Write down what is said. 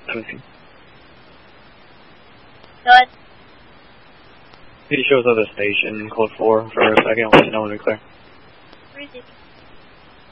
17. Good. He shows up at the station, code 4 for a second, let us know when we clear. Where is it?